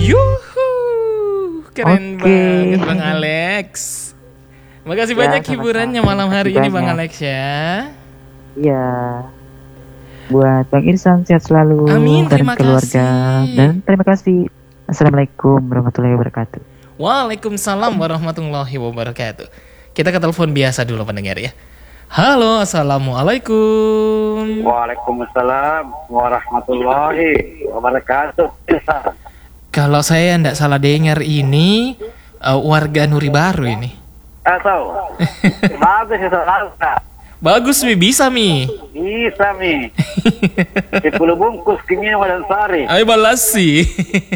Yuhu, keren Oke. banget Bang Alex. Makasih Ya, banyak sama-sama. hiburannya malam hari Makasih ini Bang banyak. Alex ya. Iya. Buat Bang Irsan sehat selalu Amin, dan terima keluarga. kasih. Dan terima kasih. Assalamualaikum warahmatullahi wabarakatuh. Waalaikumsalam warahmatullahi wabarakatuh. Kita ke telepon biasa dulu pendengar ya. Halo, assalamualaikum. Waalaikumsalam warahmatullahi wabarakatuh. Kalau saya tidak salah dengar ini warga Nuri Baru ini. Tahu. Bagus itu Alsa. Bagus Mi, bisa Mi. Bisa Mi. 10 bungkus kini wadan sari. Ayo balas sih.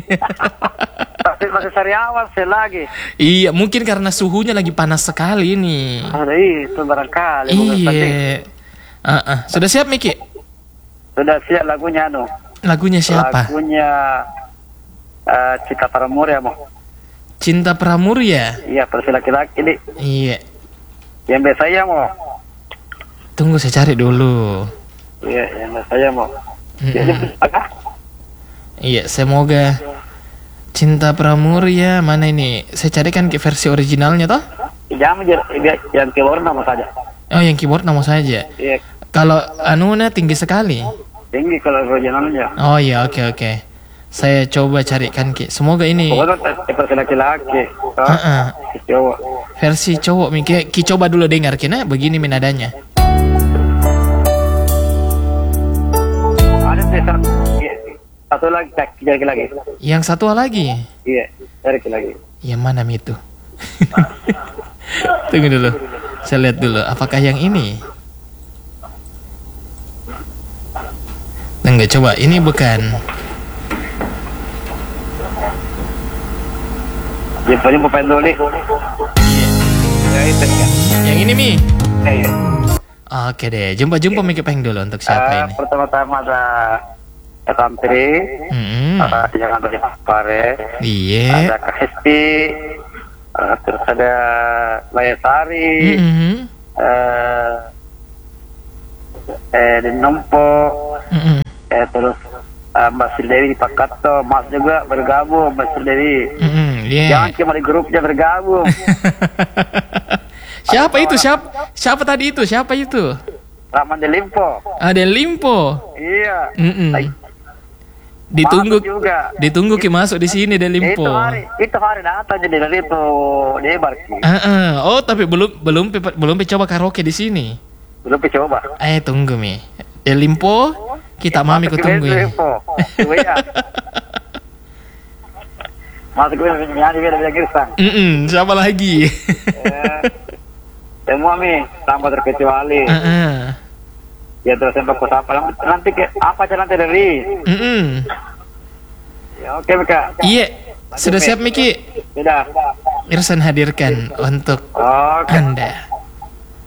Masih sariawan lagi. Iya, mungkin karena suhunya lagi panas sekali nih. Ada itu barangkali. bukan penting. Iya. Sudah siap Miki? Sudah siap lagunya anu. Lagunya siapa? Lagunya Cita Paramur ya mau. Cinta Pramurya. Iya versi laki-laki nih. Iya. Yang biasa ya mau. Tunggu saya cari dulu. Iya yang biasa ya mau. Jadi apa? Iya, semoga Cinta Pramurya mana ini? Saya carikan ke versi originalnya toh? Jangan yang keluar nama saja. Oh, yang keyboard nama saja. Iya Kalau anunya tinggi sekali. tinggi kalau originalnya. Oh iya, oke. Saya coba carikan Ki. Semoga ini Pokoknya versi laki-laki. Cowok. versi cowok Mi. Ki coba dulu dengar kena begini nadanya. Ada sih satu lagi lagi. Yang satu lagi. Iya, cari lagi. Yang mana Mi itu? Tunggu dulu. Saya lihat dulu apakah yang ini. Enggak, coba ini bukan. Jumpa penduli. Ya itu kan. Yang ini Mi. Iya. Oke deh, jumpa Mi Kepeng dulu untuk siapa ini? Pertama-tama ada Tantri, jangan banyak pare. Iya. Ada Kak Hesti, terus ada Layasari, di Nompo, terus Mbak Sildewi Pak Kato, Mas juga bergabung Mbak Sildewi. Jangan cuma di grupnya bergabung. Siapa itu? Siapa tadi itu? Siapa itu? Rahman de Limpo. Ada Limpo. Iya. Ditunggu Masuk juga. Ditunggu Ki masuk di sini ada Limpo. Itu hari datang jadi dari itu Debar Ki. Oh, tapi belum coba karaoke di sini. Belum coba. Tunggu Mi. De Limpo, kita mami ku tunggu ini. Masuk gue nyanyi biar Girsang. Siapa lagi? Semua Mi, tanpa terkecuali. Ya terus sampai pos apa nanti ke apa aja nanti dari. Ya oke Mika. Iya, sudah siap Miki. Sudah. Irsan hadirkan untuk Anda.